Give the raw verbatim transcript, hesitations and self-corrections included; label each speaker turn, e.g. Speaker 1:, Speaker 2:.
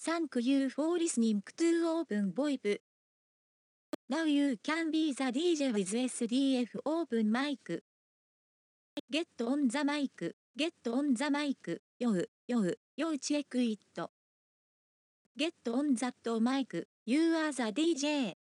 Speaker 1: Thank you for listening to Open VoIP. Now you can be the D J with S D F Open Mic. Get on the mic, get on the mic, yo, yo, yo check it. Get on that mic, you are the D J.